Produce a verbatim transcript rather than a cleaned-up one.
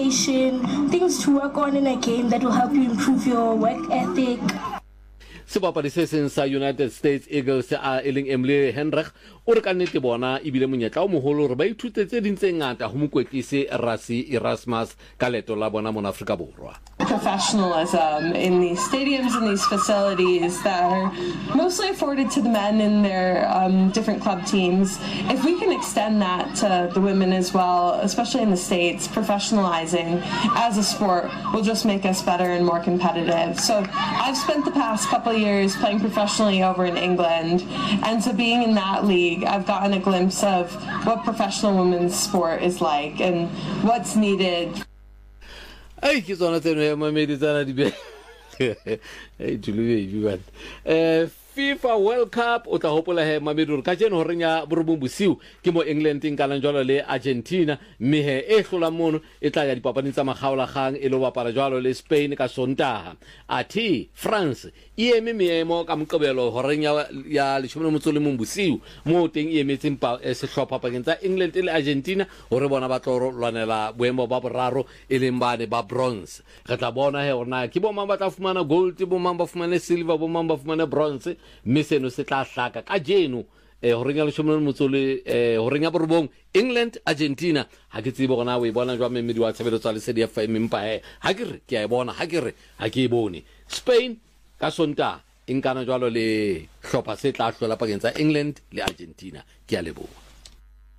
things to work on in a game that will help you improve your work ethic. Sebapadi se seng sa United States Eagles a eleng Emily Henrich o re ka nnete bona ebile monyetla o mogolo re ba ithutetse dintse ngata go mokwetlise Rassie Erasmus ka leto la bona mo Afrika Borwa. Professionalism in these stadiums and these facilities that are mostly afforded to the men in their um, different club teams. If we can extend that to the women as well, especially in the States, professionalizing as a sport will just make us better and more competitive. So I've spent the past couple of years playing professionally over in England, and so being in that league, I've gotten a glimpse of what professional women's sport is like and what's needed. Ay, ke tsona tseno ya mamedi tsana di be. Hey, Julie, everyone. Eh, FIFA World Cup o tla hopola he mamedi re ka tseno horeng ya borobong bosiu ke mo England in kana jwalo le Argentina mme he e hlola mono e tla ya dipapading tsa magaola gang e lo bapala jwalo le Spain ka Sontaga. Athi France e eme meemo ka moqebelo horeng ya ya leshome motso le mong bosiu mo teng e emetseng pa sehlopha pakeng tsa England le Argentina hore bona ba tlo lwanela boemo ba boraro e leng bane ba bronze. Re tla bona he ona ke bo mang ba tla fumana gold, bo mang ba fumana silver, bo mang ba fumana bronze. Mme seno se tla hlaka ka jeno eh ho renga leshome motso le eh ho renga borobong England Argentina ha ke tsebe gona o e bona jwa mmedi wa tshebeletso tsa lesedi F M mpa he ha ke re ke a e bona ha ke re ha ke e bone. Spain ka Sontaga inkana jwalo le hlopha se tla hlola pakeng tsa England le Argentina ke a leboha.